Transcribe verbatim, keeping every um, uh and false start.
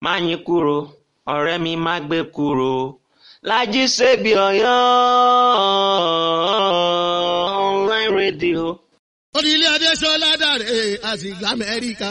Máyìnkúrò ọ̀rẹ́ mi má gbé kúrò, Lájí Sèbí Ọ̀yọ́ online radio. Orílẹ̀ Adéṣọlá dàrẹ́ àsìgbà Amẹ́ríkà.